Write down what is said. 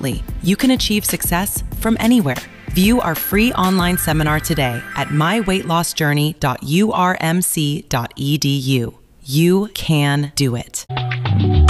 remotely, you can achieve success from anywhere. View our free online seminar today at myweightlossjourney.urmc.edu. You can do it.